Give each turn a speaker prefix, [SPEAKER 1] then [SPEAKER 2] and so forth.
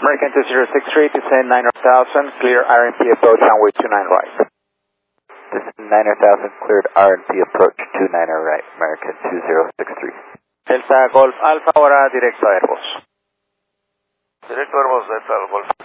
[SPEAKER 1] American 2063, descend 9,000, clear RNP approach runway 29 right.
[SPEAKER 2] Descend 9,000, cleared RNP approach 29 right, American 2063.
[SPEAKER 1] Delta Golf Alpha, ahora directo a Airbus.
[SPEAKER 3] Directo a Airbus, Delta Golf.